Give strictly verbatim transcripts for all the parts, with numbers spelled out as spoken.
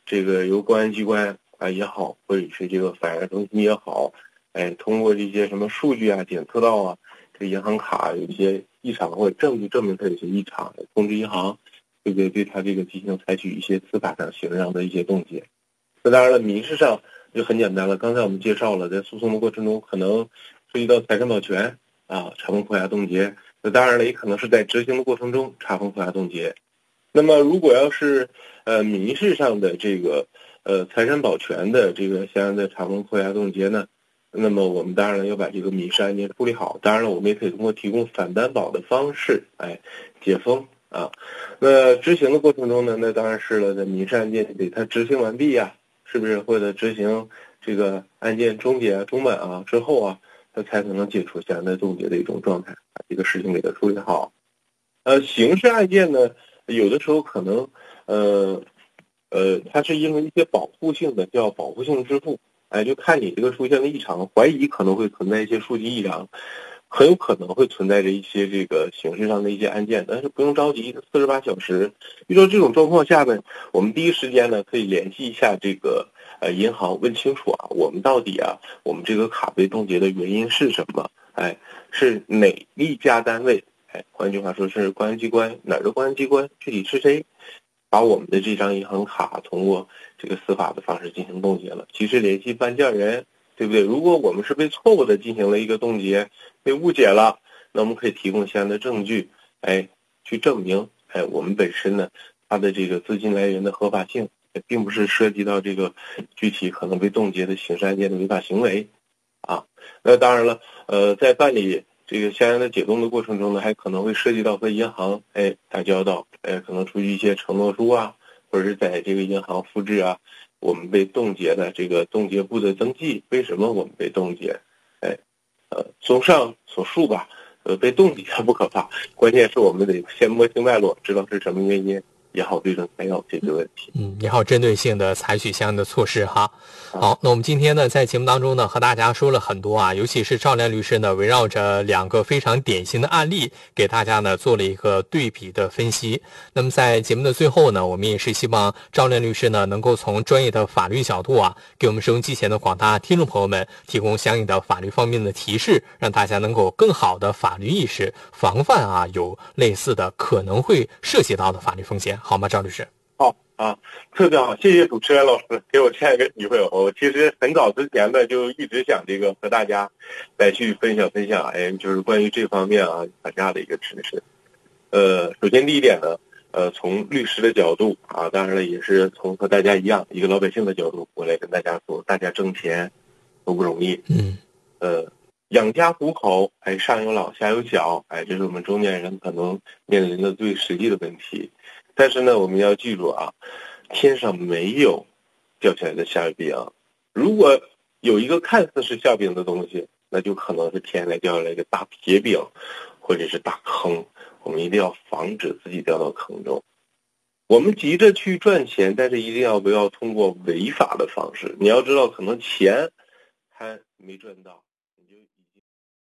这个由公安机关啊也好，或者是这个反诈中心也好，哎，通过这些什么数据啊检测到啊，这个银行卡有一些异常或者证据证明它有些异常，通知银行，对不对？对它这个进行采取一些司法上、刑事上的一些冻结。那当然了，民事上就很简单了。刚才我们介绍了，在诉讼的过程中可能涉及到财产保全啊、查封扣押冻结。那当然了，也可能是在执行的过程中查封扣押冻结。那么如果要是呃民事上的这个呃财产保全的这个相应的查封扣押冻结呢，那么我们当然了要把这个民事案件处理好。当然了，我们也可以通过提供反担保的方式，哎，解封啊。那执行的过程中呢，那当然是了，在民事案件得它执行完毕呀、啊，是不是？或者执行这个案件终结终满啊之后啊，它才可能解除相应的冻结的一种状态，把这个事情给它处理好。呃，刑事案件呢，有的时候可能呃呃，它是因为一些保护性的叫保护性支付，哎，就看你这个出现的异常，怀疑可能会存在一些数据异常，很有可能会存在着一些这个刑事上的一些案件，但是不用着急，四十八小时。遇到这种状况下呢，我们第一时间呢可以联系一下这个呃银行，问清楚啊，我们到底啊，我们这个卡被冻结的原因是什么？哎，是哪一家单位？哎，换句话说是公安机关，哪儿的公安机关，具体是谁把我们的这张银行卡通过这个司法的方式进行冻结了？及时联系办件人，对不对？如果我们是被错误的进行了一个冻结，被误解了，那我们可以提供相应的证据，哎，去证明，哎，我们本身呢，它的这个资金来源的合法性，并不是涉及到这个具体可能被冻结的刑事案件的违法行为，啊，那当然了，呃，在办理这个相应的解冻的过程中呢，还可能会涉及到和银行哎打交道，哎，可能出具一些承诺书啊，或者是在这个银行复制啊，我们被冻结的这个冻结部的登记，为什么我们被冻结？哎，呃，综上所述吧，呃，被冻结不可怕，关键是我们得先摸清脉络，知道是什么原因，也好对症下药解决问题。 嗯，也好针对性的采取相应的措施哈。好，那我们今天呢，在节目当中呢，和大家说了很多啊，尤其是赵亮律师呢，围绕着两个非常典型的案例，给大家呢做了一个对比的分析。那么在节目的最后呢，我们也是希望赵亮律师呢，能够从专业的法律角度啊，给我们收音机前的广大听众朋友们提供相应的法律方面的提示，让大家能够更好的法律意识，防范啊有类似的可能会涉及到的法律风险，好吗，赵律师？ 好啊，特别好，谢谢主持人老师给我这样一个机会。我其实很早之前呢就一直想这个和大家来去分享分享，哎，就是关于这方面啊法家的一个知识。呃，首先第一点呢，呃，从律师的角度啊，当然了也是从和大家一样一个老百姓的角度，我来跟大家说，大家挣钱都不容易， 嗯， 呃，养家糊口，哎，上有老下有小，哎，这是我们中年人可能面临的最实际的问题。但是呢，我们要记住啊，天上没有掉下来的馅饼。如果有一个看似是馅饼的东西，那就可能是天来掉下来一个大铁饼，或者是大坑。我们一定要防止自己掉到坑中。我们急着去赚钱，但是一定要不要通过违法的方式。你要知道，可能钱还没赚到，你就已经。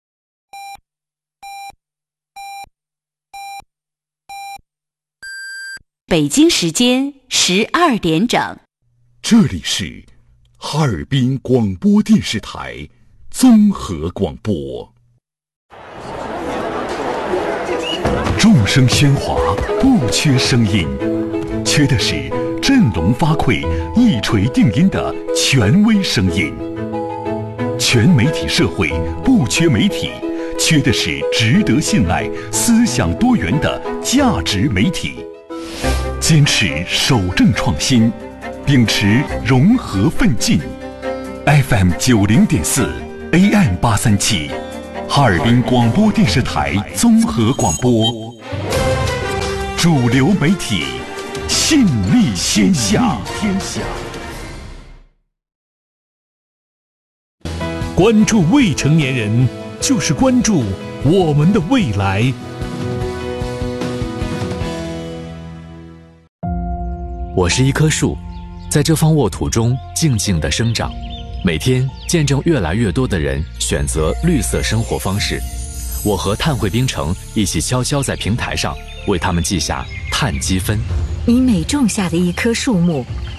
北京时间十二点整， 这里是哈尔滨广播电视台综合广播。众声喧哗，不缺声音，缺的是振聋发聩、一锤定音的权威声音。全媒体社会不缺媒体，缺的是值得信赖、思想多元的价值媒体。坚持守正创新，秉持融合奋进。F M 九零点四 A M 八三七，哈尔滨广播电视台综合广播，主流媒体，信力天下。天下。 关注未成年人，就是关注我们的未来。 我是一棵树，在这方沃土中静静地生长，每天见证越来越多的人选择绿色生活方式。我和碳汇冰城一起悄悄在平台上为他们记下碳积分。 你每种下的一棵树木，